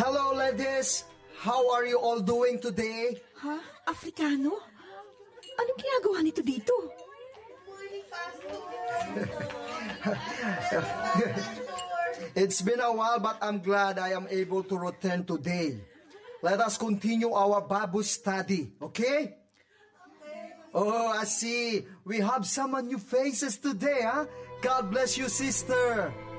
Hello, ladies. How are you all doing today? Ha? Afrikano? Anong ginagawa nito dito? It's been a while, but I'm glad I am able to return today. Let us continue our Bible study, okay? Oh, I see. We have some new faces today, huh? God bless you, sister.